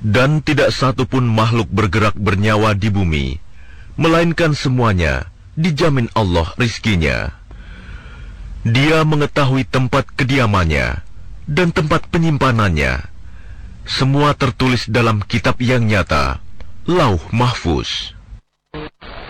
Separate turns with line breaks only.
Dan tidak satu pun makhluk bergerak bernyawa di bumi, melainkan semuanya dijamin Allah rizkinya. Dia mengetahui tempat kediamannya dan tempat penyimpanannya. Semua tertulis dalam kitab yang nyata, Lauh Mahfuz.